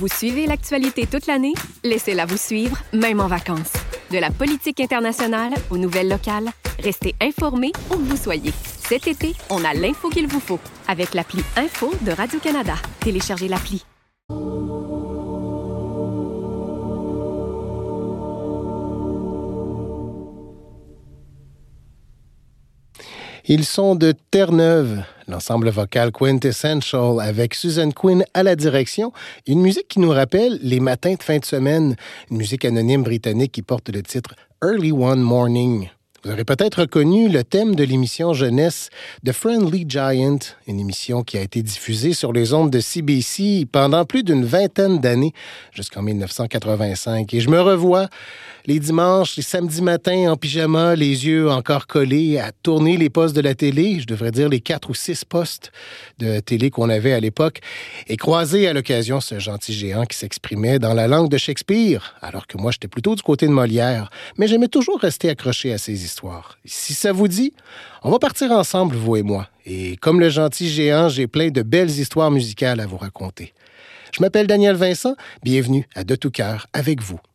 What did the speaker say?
Vous suivez l'actualité toute l'année? Laissez-la vous suivre, même en vacances. De la politique internationale aux nouvelles locales, restez informés où que vous soyez. Cet été, on a l'info qu'il vous faut avec l'appli Info de Radio-Canada. Téléchargez l'appli. Ils sont de Terre-Neuve, l'ensemble vocal Quintessential avec Susan Quinn à la direction. Une musique qui nous rappelle les matins de fin de semaine, une musique anonyme britannique qui porte le titre Early One Morning. Vous aurez peut-être reconnu le thème de l'émission jeunesse The Friendly Giant, une émission qui a été diffusée sur les ondes de CBC pendant plus d'une vingtaine d'années, jusqu'en 1985. Et je me revois les dimanches, les samedis matins en pyjama, les yeux encore collés, à tourner les postes de la télé, je devrais dire les 4 ou 6 postes de télé qu'on avait à l'époque, et croiser à l'occasion ce gentil géant qui s'exprimait dans la langue de Shakespeare, alors que moi j'étais plutôt du côté de Molière, mais j'aimais toujours rester accroché à ces histoires. Si ça vous dit, on va partir ensemble, vous et moi, et comme le gentil géant, j'ai plein de belles histoires musicales à vous raconter. Je m'appelle Daniel Vincent, bienvenue à De tout cœur avec vous.